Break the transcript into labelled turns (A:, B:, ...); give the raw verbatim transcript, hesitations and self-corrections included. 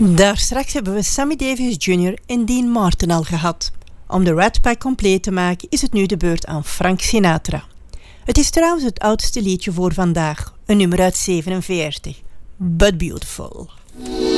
A: Daar straks hebben we Sammy Davis junior en Dean Martin al gehad. Om de Rat Pack compleet te maken is het nu de beurt aan Frank Sinatra. Het is trouwens het oudste liedje voor vandaag, een nummer uit zevenenveertig. But Beautiful.